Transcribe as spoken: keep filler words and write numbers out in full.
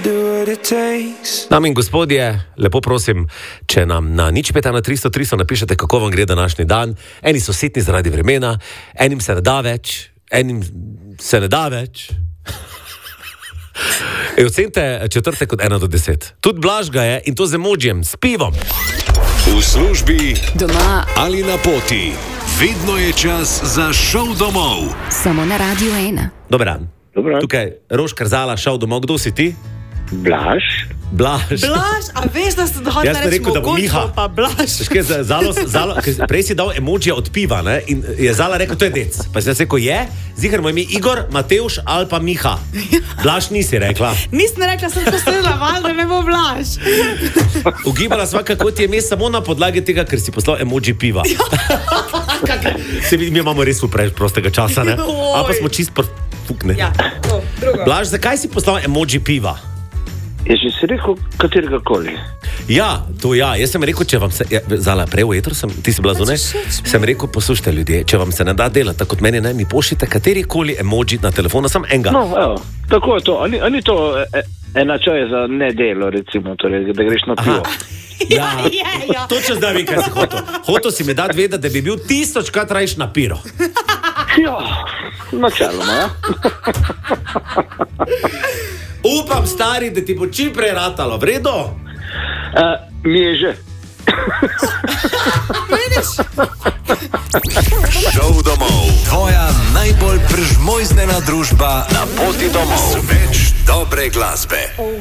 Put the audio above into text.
Dame in gospodje, lepo prosim, če nam na nič pet na tristo tristo napišete, kako vam gre današnji dan. Eni so sitni zaradi vremena, enim se ne da več, enim se ne da več. E, ocenite četrtek od ena do deset. Tudi Blaž ga je, in to z emojijem, s pivom. V službi, doma ali na poti. Vedno je čas za šov domov. Samo na Radiu ena. Dober dan. Dobro. Tukaj Roš Karzala, šov domov. Kdo si ti? Blaž. Blaž. Blaž, a veš, da ste dohodili Jaz sem rekel, da bo Miha. Pa Blaž. Škaj, Zalo, Zalo, prej si dal emojija od piva, ne? In je Zala rekel, to je dec. Pa si jaz rekel, je, zihar moj ime Igor, Mateuš ali pa Miha. Blaž nisi rekla. Nisem rekla, sem poslala val, da ne bo Blaž. Ugibala sva, kako ti je ime samo na podlagi tega, ker si poslal emoji piva. Se vidi, mi imamo res preveč prostega časa, ne? A pa smo čist fukne. Ja, to, drugo. Blaž, zakaj si poslal emoji piva? Je že si rekel katerega koli? Ja, to ja. Jaz sem rekel, če vam se... Ja, Zala, prej v etru sem, ti si bila zunaj, sem rekel, poslušajte ljudje, če vam se ne da delati, tako kot meni, ne, mi pošljite katerikoli emoji na telefonu, sam enega. No, evo, tako je to. A ni, a ni to e, ena čaj za nedelo, recimo, torej, da greš na pivo? Ja, je, ja. Točno zdaj vem, kaj si hotel. Hotel si mi dati vedeti, da bi bil tisočkrat rajš na piro. Ja, načeloma, ja. Upam, stari, da ti bo čim prej ratalo, v redu? Uh, mi je že. Šov domov. Tvoja najbolj prežmojznena družba na poti domov. Več dobre glasbe.